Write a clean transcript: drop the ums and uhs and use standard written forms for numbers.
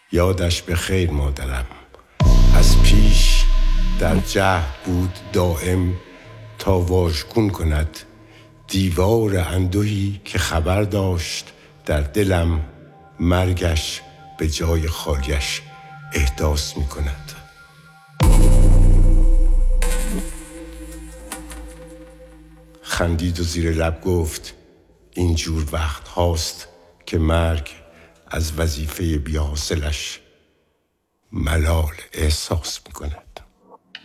یادش به خیر مادرم، از پیش در جهد بود دائم، تا واژگون کند دیوار اندهی که خبر داشت در دلم مرگش به جای خالیش احداث می کند. خندید و زیر لب گفت اینجور وقت هاست که مرگ از وظیفه بی‌حاصلش ملال احساس می کند.